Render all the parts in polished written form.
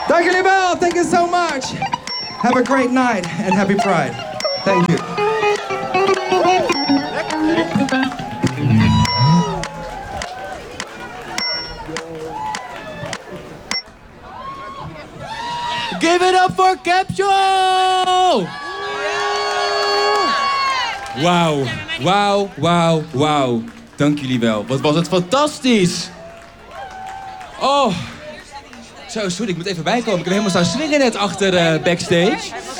Dank jullie wel. Thank you so much. Have a great night and happy Pride. Thank you. Give it up for Capsule! Wauw, wauw, wauw, wauw. Dank jullie wel. Wat was het fantastisch. Oh. Zo, sorry, ik moet even bijkomen. Ik heb helemaal staan swingen net achter backstage.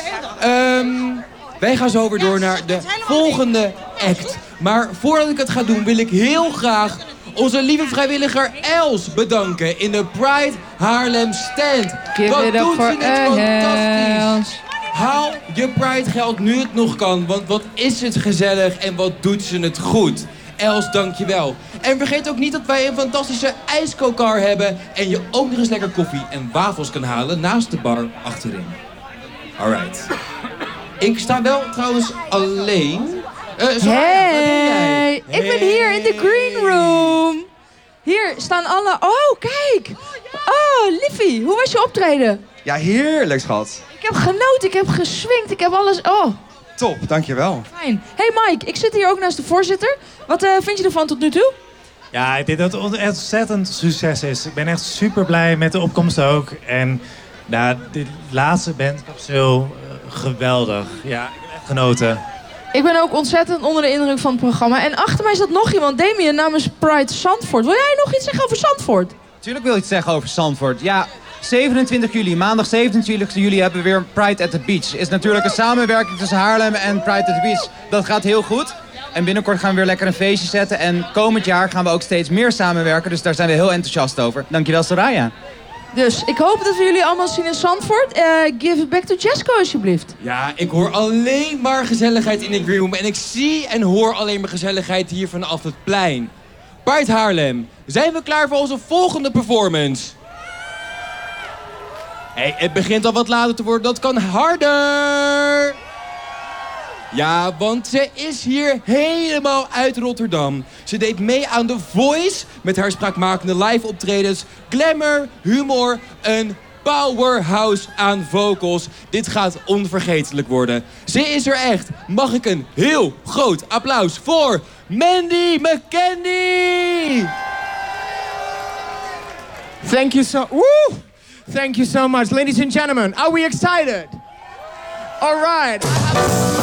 Wij gaan zo weer door naar de volgende act. Maar voordat ik het ga doen, wil ik heel graag onze lieve vrijwilliger Els bedanken in de Pride Haarlem stand. Wat doet ze het fantastisch. Haal je Pride geld nu het nog kan, want wat is het gezellig en wat doet ze het goed. Els, dankjewel. En vergeet ook niet dat wij een fantastische ijskokar hebben en je ook nog eens lekker koffie en wafels kan halen naast de bar achterin. Alright. Ik sta wel trouwens alleen. Hey, ik ben hier in de green room. Hier staan alle... Oh, kijk. Oh, Liffie, hoe was je optreden? Ja, heerlijk, schat. Ik heb genoten, ik heb geswingd, ik heb alles... Oh, Top, dankjewel. fijn. Hey Mike, ik zit hier ook naast de voorzitter. Wat vind je ervan tot nu toe? Ja, ik denk dat het echt ontzettend succes is. Ik ben echt super blij met de opkomst ook. En nou, de laatste band, Capsule, geweldig. Ja, ik heb echt genoten. Ik ben ook ontzettend onder de indruk van het programma. En achter mij staat nog iemand, Damien, namens Pride Zandvoort. Wil jij nog iets zeggen over Zandvoort? Tuurlijk wil ik iets zeggen over Zandvoort. Ja, 27 juli, maandag 27 juli hebben we weer Pride at the Beach. Is natuurlijk een samenwerking tussen Haarlem en Pride at the Beach. Dat gaat heel goed. En binnenkort gaan we weer lekker een feestje zetten. En komend jaar gaan we ook steeds meer samenwerken. Dus daar zijn we heel enthousiast over. Dankjewel, Soraya. Dus ik hoop dat we jullie allemaal zien in Zandvoort. Give it back to Jesco, alsjeblieft. Ja, ik hoor alleen maar gezelligheid in de green room. En ik zie en hoor alleen maar gezelligheid hier vanaf het plein. Pride Haarlem, zijn we klaar voor onze volgende performance? Hey, het begint al wat later te worden, dat kan harder! Ja, want ze is hier helemaal uit Rotterdam. Ze deed mee aan The Voice met haar spraakmakende live optredens. Glamour, humor, een powerhouse aan vocals. Dit gaat onvergetelijk worden. Ze is er echt. Mag ik een heel groot applaus voor Mandy McKendy! Thank you so... Woo! Thank you so much. Ladies and gentlemen, are we excited? All right.